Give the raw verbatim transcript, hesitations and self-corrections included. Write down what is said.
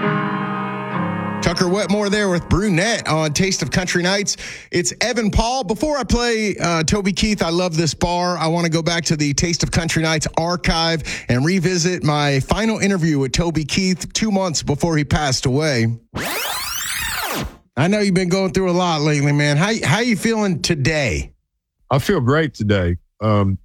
Tucker Wetmore there with Brunette on Taste of Country Nights. It's Evan Paul. Before I play uh, Toby Keith, I Love This Bar, I want to go back to the Taste of Country Nights archive and revisit my final interview with Toby Keith two months before he passed away. I know you've been going through a lot lately, man. How how you feeling today? I feel great today. Um,